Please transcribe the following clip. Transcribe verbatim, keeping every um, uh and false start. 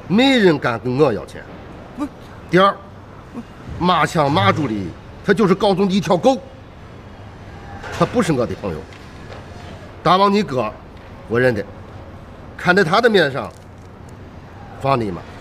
没人敢跟我要钱。 不， 第二，马强马助理他就是高中的一条狗，他不是我的朋友。大王你哥，我认得，看在他的面上，放你嘛。